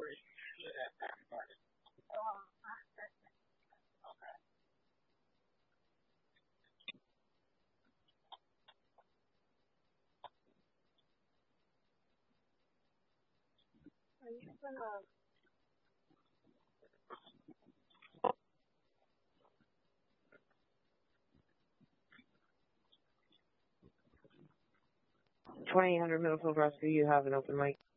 $2,800 Middlefield Rescue, you have an open mic.